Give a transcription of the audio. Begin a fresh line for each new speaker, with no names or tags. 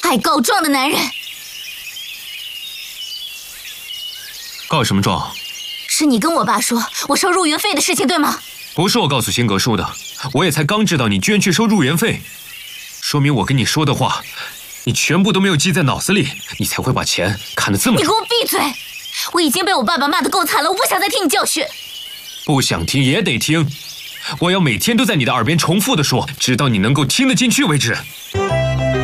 爱告状的男人。
告什么状？
是你跟我爸说我收入园费的事情，对吗？
不是我告诉辛格叔的，我也才刚知道你居然去收入园费，说明我跟你说的话，你全部都没有记在脑子里，你才会把钱看得这么重。
你给我闭嘴！我已经被我爸爸骂得够惨了，我不想再听你教训。
不想听也得听，我要每天都在你的耳边重复的说，直到你能够听得进去为止。